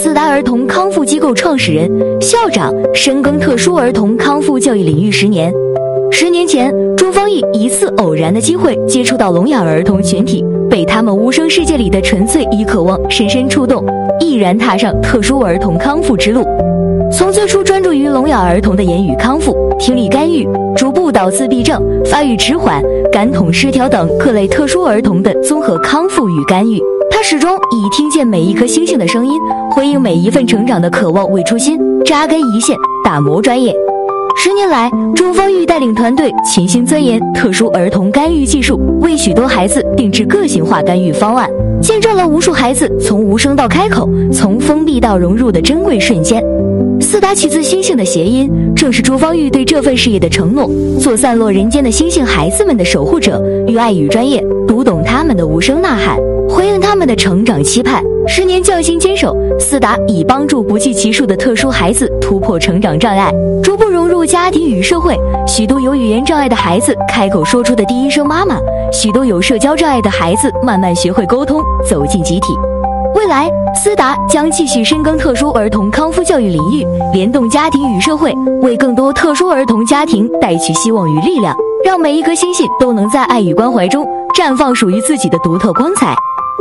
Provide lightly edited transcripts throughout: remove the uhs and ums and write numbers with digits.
四达儿童康复机构创始人、校长，深耕特殊儿童康复教育领域10年。10年前，朱芳玉一次偶然的机会接触到聋哑儿童群体，被他们无声世界里的纯粹与渴望深深触动，毅然踏上特殊儿童康复之路。从最初专注于聋哑儿童的言语康复、听力干预，逐步到自闭症、发育迟缓、感统失调等各类特殊儿童的综合康复与干预。他始终以听见每一颗星星的声音，回应每一份成长的渴望为初心，扎根一线，打磨专业。10年来，朱芳玉带领团队潜心钻研特殊儿童干预技术，为许多孩子定制个性化干预方案，见证了无数孩子从无声到开口，从封闭到融入的珍贵瞬间。四达取自星星的谐音，正是朱芳玉对这份事业的承诺，做散落人间的星星孩子们的守护者，与爱与专业，读懂他们的无声呐喊，回应他们的成长期盼。10年匠心坚守，四达已帮助不计其数的特殊孩子突破成长障碍，逐步融入家庭与社会。许多有语言障碍的孩子开口说出的第一声妈妈，许多有社交障碍的孩子慢慢学会沟通，走进集体。未来，思达将继续深耕特殊儿童康复教育领域，联动家庭与社会，为更多特殊儿童家庭带去希望与力量，让每一颗星星都能在爱与关怀中绽放属于自己的独特光彩。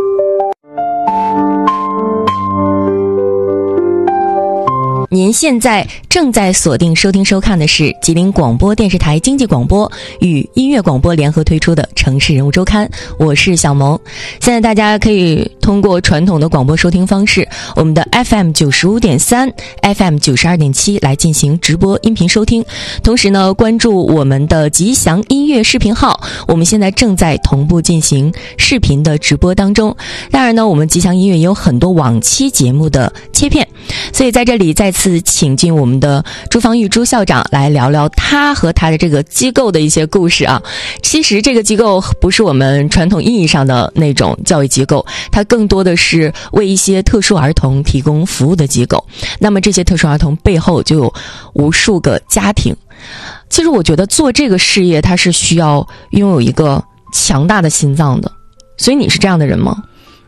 您现在正在锁定收听收看的是吉林广播电视台经济广播与音乐广播联合推出的城市人物周刊，我是小萌。现在大家可以通过传统的广播收听方式，我们的 FM 95.3 FM 92.7来进行直播音频收听，同时呢关注我们的吉祥音乐视频号，我们现在正在同步进行视频的直播当中。当然呢，我们吉祥音乐也有很多往期节目的切片，所以在这里再次请进我们的朱芳玉朱校长来聊聊他和他的这个机构的一些故事啊。其实这个机构不是我们传统意义上的那种教育机构，它更多的是为一些特殊儿童提供服务的机构。那么这些特殊儿童背后就有无数个家庭。其实我觉得做这个事业它是需要拥有一个强大的心脏的，所以你是这样的人吗？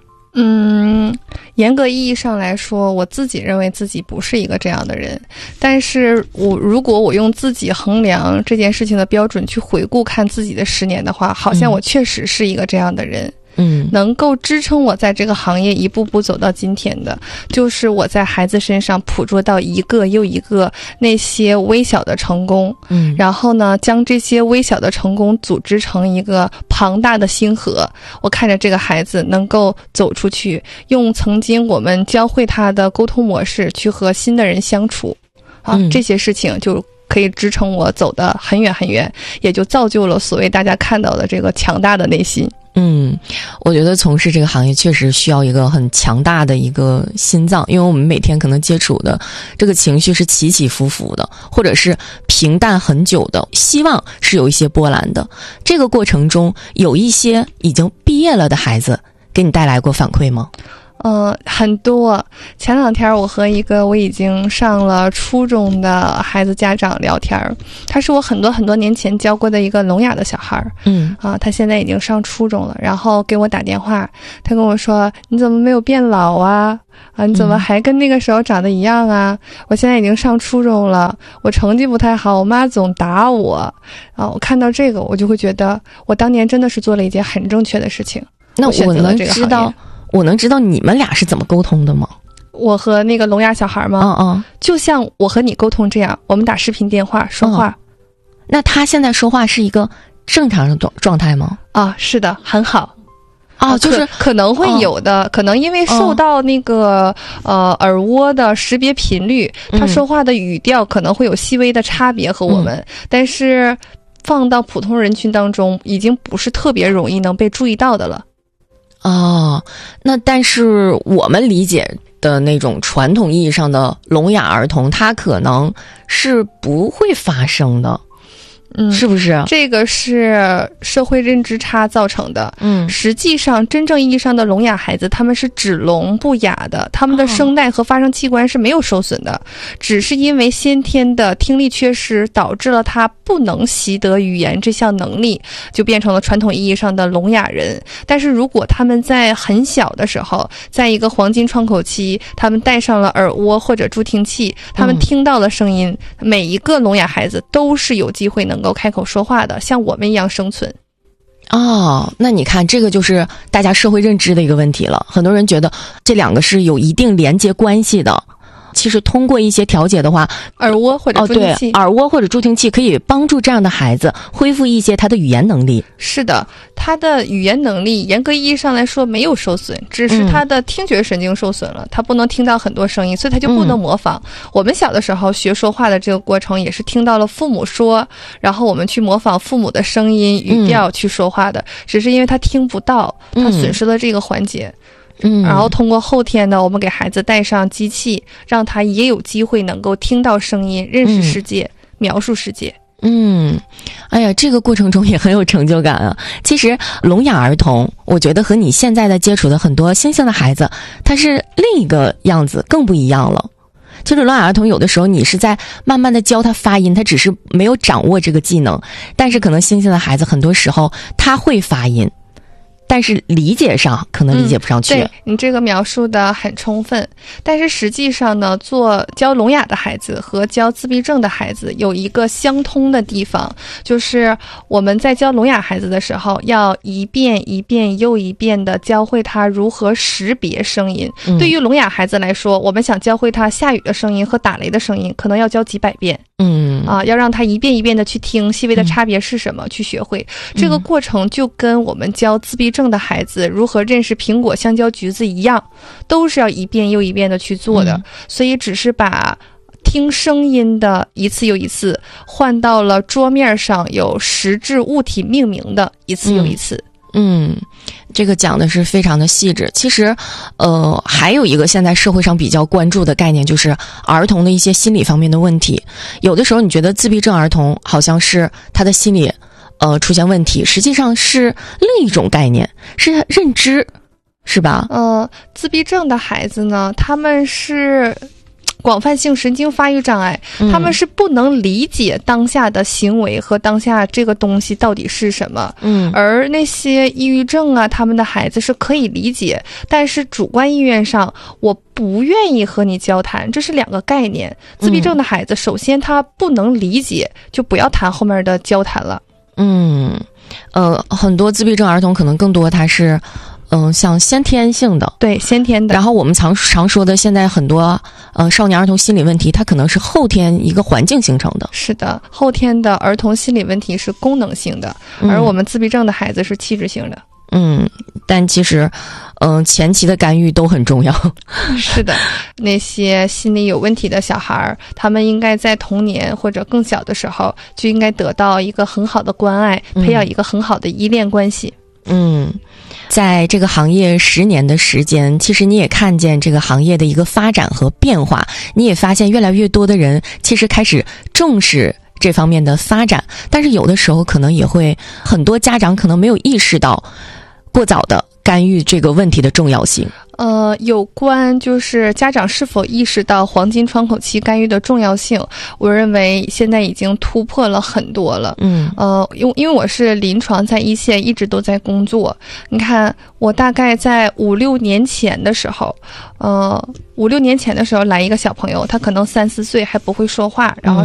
严格意义上来说，我自己认为自己不是一个这样的人，但是如果我用自己衡量这件事情的标准去回顾看自己的10年的话，好像我确实是一个这样的人。能够支撑我在这个行业一步步走到今天的，就是我在孩子身上捕捉到一个又一个那些微小的成功，然后呢，将这些微小的成功组织成一个庞大的星河。我看着这个孩子能够走出去，用曾经我们教会他的沟通模式去和新的人相处，这些事情就可以支撑我走得很远很远，也就造就了所谓大家看到的这个强大的内心。 我觉得从事这个行业确实需要一个很强大的一个心脏，因为我们每天可能接触的这个情绪是起起伏伏的，或者是平淡很久的，希望是有一些波澜的。这个过程中有一些已经毕业了的孩子给你带来过反馈吗？ 很多。前2天我和一个我已经上了初中的孩子家长聊天，他是我很多年前教过的一个聋哑的小孩，他现在已经上初中了，然后给我打电话，他跟我说：“你怎么没有变老啊？你怎么还跟那个时候长得一样啊？我现在已经上初中了，我成绩不太好，我妈总打我。”我看到这个，我就会觉得我当年真的是做了一件很正确的事情。 那我能知道你们俩是怎么沟通的吗？ 我和那个聋哑小孩吗？就像我和你沟通这样，我们打视频电话说话。 那他现在说话是一个正常的状态吗？ 是的，很好。 就是可能会有的，可能因为受到那个耳蜗的识别频率，他说话的语调可能会有细微的差别和我们，但是放到普通人群当中，已经不是特别容易能被注意到的了。 那但是我们理解的那种传统意义上的聋哑儿童，他可能是不会发声的。 是不是？ 这个是社会认知差造成的。实际上真正意义上的聋哑孩子，他们是只聋不哑的，他们的声带和发声器官是没有受损的，只是因为先天的听力缺失导致了他不能习得语言这项能力，就变成了传统意义上的聋哑人。但是如果他们在很小的时候，在一个黄金窗口期，他们戴上了耳蜗或者助听器，他们听到了声音，每一个聋哑孩子都是有机会能够开口说话的，像我们一样生存。 那你看，这个就是大家社会认知的一个问题了。很多人觉得这两个是有一定连接关系的。其实通过一些调节的话， 耳蜗或者助听器， 对，耳蜗或者助听器可以帮助这样的孩子恢复一些他的语言能力。 是的，他的语言能力严格意义上来说没有受损，只是他的听觉神经受损了，他不能听到很多声音，所以他就不能模仿。我们小的时候学说话的这个过程也是听到了父母说，然后我们去模仿父母的声音语调去说话的，只是因为他听不到，他损失了这个环节。然后通过后天呢，我们给孩子带上机器，让他也有机会能够听到声音，认识世界，描述世界。 哎呀，这个过程中也很有成就感啊。其实聋哑儿童，我觉得和你现在的接触的很多新兴的孩子，他是另一个样子，更不一样了。其实聋哑儿童有的时候你是在慢慢的教他发音，他只是没有掌握这个技能，但是可能新兴的孩子很多时候他会发音，但是理解上可能理解不上去。 对，你这个描述的很充分。但是实际上呢，教聋哑的孩子和教自闭症的孩子有一个相通的地方，就是我们在教聋哑孩子的时候，要一遍一遍又一遍的教会他如何识别声音。对于聋哑孩子来说，我们想教会他下雨的声音和打雷的声音，可能要教几百遍。要让他一遍一遍的去听细微的差别是什么，去学会。这个过程就跟我们教自闭症的孩子如何认识苹果、香蕉、橘子一样，都是要一遍又一遍的去做的。所以只是把听声音的一次又一次换到了桌面上有实质物体命名的一次又一次。 这个讲的是非常的细致。其实还有一个现在社会上比较关注的概念，就是儿童的一些心理方面的问题。有的时候你觉得自闭症儿童好像是他的心理出现问题，实际上是另一种概念，是认知，是吧？ 自闭症的孩子呢，他们是广泛性神经发育障碍，他们是不能理解当下的行为和当下这个东西到底是什么。而那些抑郁症啊，他们的孩子是可以理解，但是主观意愿上我不愿意和你交谈，这是两个概念。自闭症的孩子首先他不能理解，就不要谈后面的交谈了。 很多自闭症儿童可能更多他是像先天性的， 对，先天的。 然后我们常说的，现在很多少年儿童心理问题，它可能是后天一个环境形成的。 是的，后天的儿童心理问题是功能性的，而我们自闭症的孩子是气质性的。 但其实前期的干预都很重要。 是的，那些心理有问题的小孩，他们应该在童年或者更小的时候就应该得到一个很好的关爱，培养一个很好的依恋关系。 在这个行业10年的时间，其实你也看见这个行业的一个发展和变化，你也发现越来越多的人其实开始重视这方面的发展，但是有的时候可能也会很多家长可能没有意识到过早的干预这个问题的重要性。 有关就是家长是否意识到黄金窗口期干预的重要性，我认为现在已经突破了很多了。因为我是临床在一线一直都在工作，你看我大概在5-6年前的时候，5-6年前的时候来一个小朋友，他可能3-4岁还不会说话，然后